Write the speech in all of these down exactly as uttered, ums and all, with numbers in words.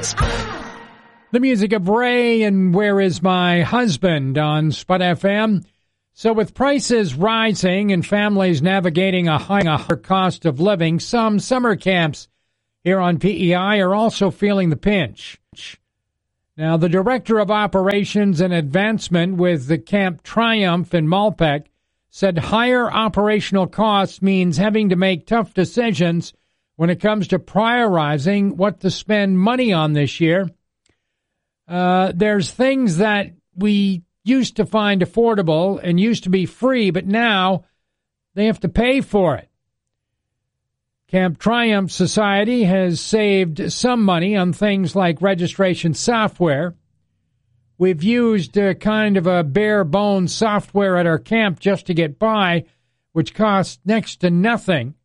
The music of Ray and Where Is My Husband on Spud F M. So with prices rising and families navigating a higher cost of living, some summer camps here on P E I are also feeling the pinch. Now, the Director of Operations and Advancement with the Camp Triumph in Malpeque said higher operational costs means having to make tough decisions when it comes to prioritizing what to spend money on this year. Uh, there's things that we used to find affordable and used to be free, but now they have to pay for it. Camp Triumph Society has saved some money on things like registration software. We've used a kind of a bare-bones software at our camp just to get by, which costs next to nothing.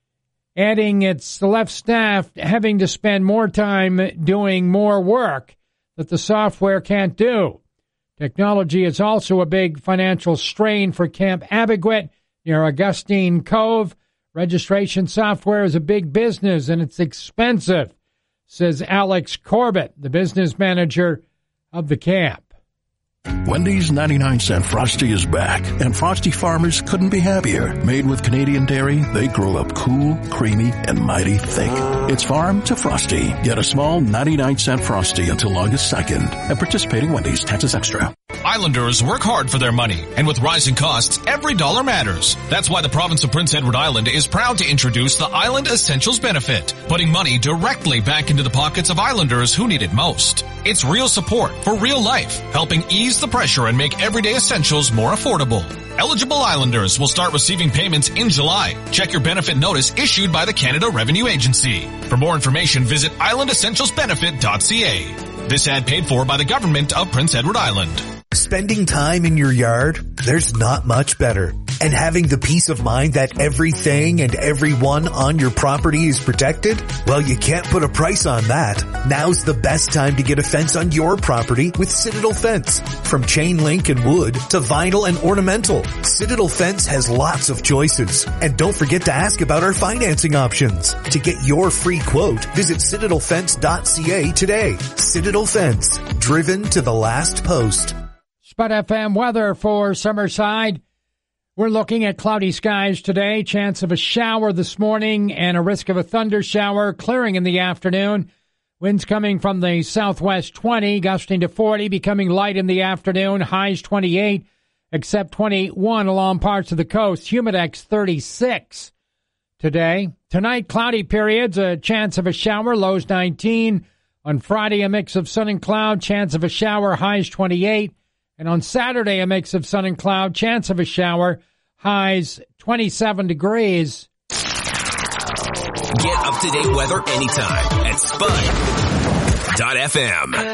Adding its left staff having to spend more time doing more work that the software can't do. Technology is also a big financial strain for Camp Abiguet near Augustine Cove. Registration software is a big business and it's expensive, says Alex Corbett, the business manager of the camp. Wendy's ninety-nine cent Frosty is back, and Frosty farmers couldn't be happier. Made with Canadian dairy, they grow up cool, creamy, and mighty thick. It's farm to Frosty. Get a small ninety-nine cent Frosty until August second. At participating Wendy's, taxes extra. Islanders work hard for their money, and with rising costs, every dollar matters. That's why the province of Prince Edward Island is proud to introduce the Island Essentials Benefit, putting money directly back into the pockets of Islanders who need it most. It's real support for real life, helping ease the pressure and make everyday essentials more affordable. Eligible Islanders will start receiving payments in July. Check your benefit notice issued by the Canada Revenue Agency. For more information, visit island essentials benefit dot c a. This ad paid for by the government of Prince Edward Island. Spending time in your yard, there's not much better. And having the peace of mind that everything and everyone on your property is protected? Well, you can't put a price on that. Now's the best time to get a fence on your property with Citadel Fence. From chain link and wood to vinyl and ornamental, Citadel Fence has lots of choices. And don't forget to ask about our financing options. To get your free quote, visit citadel fence dot c a today. Citadel Fence, driven to the last post. Spud F M weather for Summerside. We're looking at cloudy skies today, chance of a shower this morning and a risk of a thunder shower, clearing in the afternoon. Winds coming from the southwest twenty, gusting to forty, becoming light in the afternoon, highs twenty-eight, except twenty-one along parts of the coast, humidex thirty-six today. Tonight, cloudy periods, a chance of a shower, lows nineteen. On Friday, a mix of sun and cloud, chance of a shower, highs twenty-eight. And on Saturday, a mix of sun and cloud, chance of a shower, highs twenty-seven degrees. Get up-to-date weather anytime at spud dot f m.